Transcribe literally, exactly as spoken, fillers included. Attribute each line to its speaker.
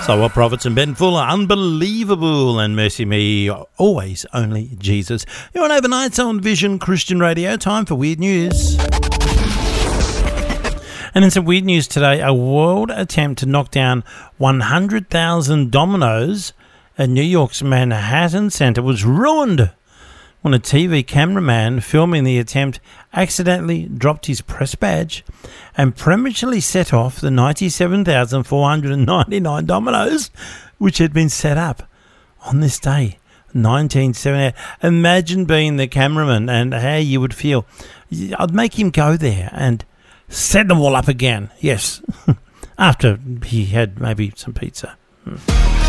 Speaker 1: So are Prophets and Ben Fuller, Unbelievable, and Mercy Me, Always Only Jesus. You're on Overnights on Vision Christian Radio. Time for Weird News. And in some weird news today, a world attempt to knock down one hundred thousand dominoes at New York's Manhattan Center was ruined when a T V cameraman filming the attempt accidentally dropped his press badge and prematurely set off the ninety-seven thousand four hundred ninety-nine dominoes which had been set up on this day, nineteen seventy-eight. Imagine being the cameraman and how you would feel. I'd make him go there and set them all up again. Yes, after he had maybe some pizza. Hmm.